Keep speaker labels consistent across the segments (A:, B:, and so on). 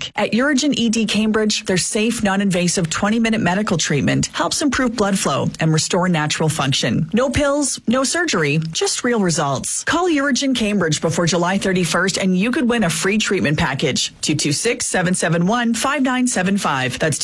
A: back. At Urigen ED Cambridge, their safe, non-invasive 20-minute medical treatment helps improve blood flow and restore natural function. No pills, no surgery, just real results. Call Urigen Cambridge before July 31st and you could win a free treatment package. 226-771-5975. That's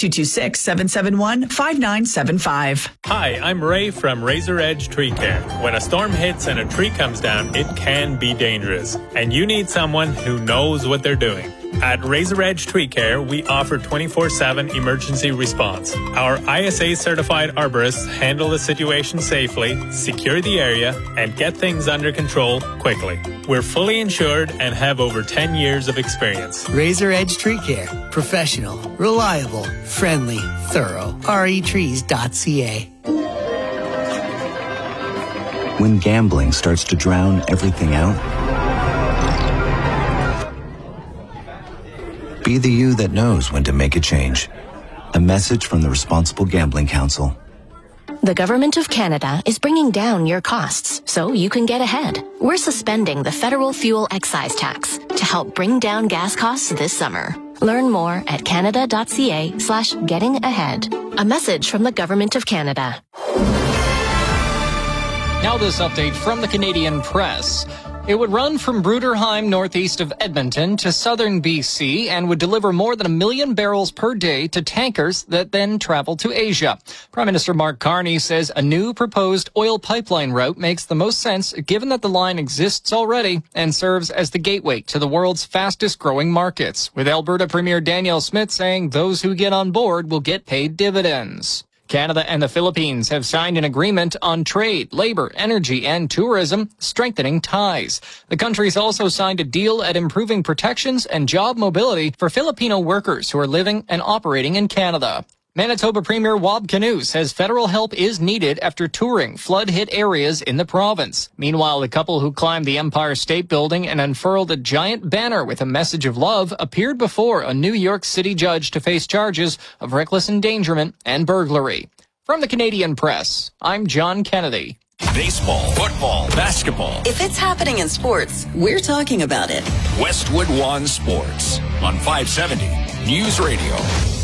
A: 226-771-5975.
B: Hi, I'm Ray from Razor Edge Tree Care. When a storm hits and a tree comes down, it can be dangerous, and you need someone who knows what they're doing. At Razor Edge Tree Care, we offer 24/7 emergency response. Our ISA-certified arborists handle the situation safely, secure the area, and get things under control quickly. We're fully insured and have over 10 years of experience.
C: Razor Edge Tree Care. Professional, reliable, friendly, thorough. retrees.ca.
D: When gambling starts to drown everything out, be the you that knows when to make a change. A message from the Responsible Gambling Council.
E: The Government of Canada is bringing down your costs so you can get ahead. We're suspending the federal fuel excise tax to help bring down gas costs this summer. Learn more at canada.ca/getting-ahead. A message from the Government of Canada.
F: Now this update from the Canadian Press. It would run from Bruderheim, northeast of Edmonton, to southern BC and would deliver more than 1 million barrels per day to tankers that then travel to Asia. Prime Minister Mark Carney says a new proposed oil pipeline route makes the most sense given that the line exists already and serves as the gateway to the world's fastest growing markets, with Alberta Premier Danielle Smith saying those who get on board will get paid dividends. Canada and the Philippines have signed an agreement on trade, labor, energy, and tourism, strengthening ties. The countries also signed a deal at improving protections and job mobility for Filipino workers who are living and operating in Canada. Manitoba Premier Wab Kinew says federal help is needed after touring flood-hit areas in the province. Meanwhile, the couple who climbed the Empire State Building and unfurled a giant banner with a message of love appeared before a New York City judge to face charges of reckless endangerment and burglary. From the Canadian Press, I'm John Kennedy.
G: Baseball, football, basketball.
H: If it's happening in sports, we're talking about it.
G: Westwood One Sports on 570 News Radio.